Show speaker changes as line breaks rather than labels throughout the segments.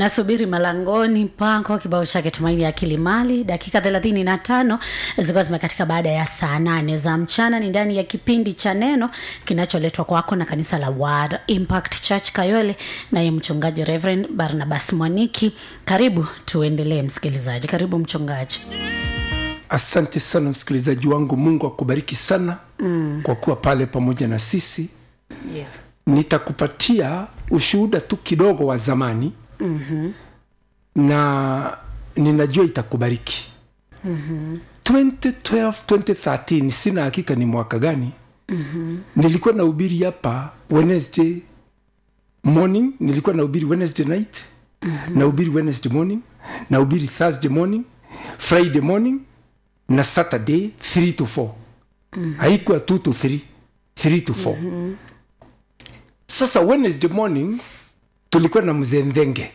Nasubiri malangoni pango kibao chake Tumaini ya Kilimali. Dakika 35 zilikuwa zimekatika baada ya saa 8 za mchana. Ni ndani ya kipindi cha neno kinacholetwa kwako na kanisa la Word Impact Church Kayole na mchungaji Reverend Barnabas Mwaniki. Karibu tuendelee msikilizaji. Karibu mchungaji.
Asante sana msikilizaji wangu, Mungu akubariki sana kwa kuwa pale pamoja na sisi.
Yes.
Nitakupatia ushuhuda tu kidogo wa zamani. Na ninajua itakubariki. 2012, 2013, sina hakika ni mwaka gani. Nilikuwa na ubiri hapa Wednesday morning, nilikuwa na ubiri Wednesday night, na ubiri Wednesday morning, na ubiri Thursday morning, Friday morning, na Saturday 3 to 4. Haikuwa 2 to 3, 3 to 4. Sasa Wednesday morning tulikuwa na mzee Ndenge.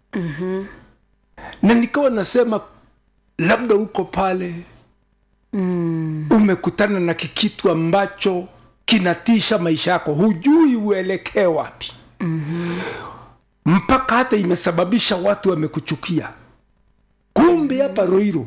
Na nikawa nasema labda uko pale umekutana na kikitu ambacho kinatisha maisha yako, hujui uelekee wapi. Mpaka hata imesababisha watu wamekuchukia. Kumbe hapa Ruiru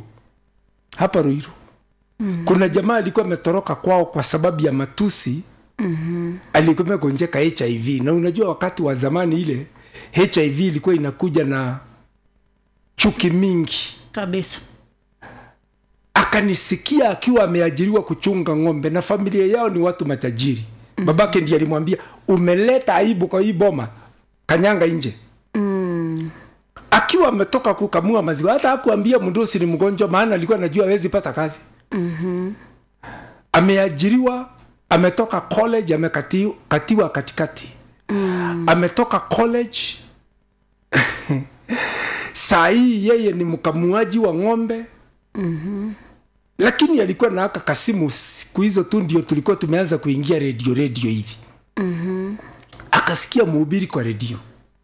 kuna jamaa alikuwa ametoroka kwao kwa sababu ya matusi. Alikuwa amegonjeka HIV, na unajua wakati wa zamani ile HIV ilikuwa inakuja na chuki mingi
Kabisa.
Akanisikia akiwa ameajiriwa kuchunga ng'ombe na familia yao ni watu matajiri. Babake ndiye alimwambia, umeleta aibu kwa hii boma, kanyanga nje. Akiwa ametoka kukamua maziwa, hata hakuambia mndosi ni mgonjwa, maana alikuwa anajua hawezi pata kazi. Ameajiriwa, ametoka college, amekatiwa katikati. Ametoka college. Saa hii yeye ni mkamuaji wa ng'ombe. Lakini alikuwa na aka kasimu, siku hizo tu ndio tulikuwa tumeanza kuingia radio hivi. Akasikia mhubiri kwa radio.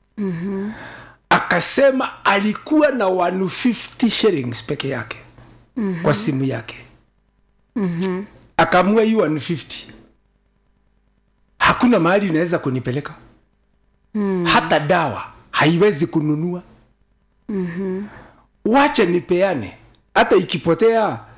Akasema alikuwa na 150 shillings peke yake kwa simu yake. Akamua hiyo 150. Hakuna mahali inaweza kunipeleka. Hata dawa haiwezi kununua. Wacha nipeane. Hata ikipotea